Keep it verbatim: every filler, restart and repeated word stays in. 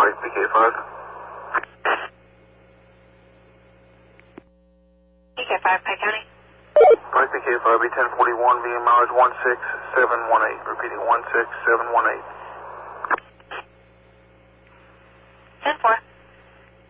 Mike P K five. P K five, Pike County. Mike P K five, be ten forty-one, V M mileage one six seven one eight. Repeating one six seven one eight. ten four.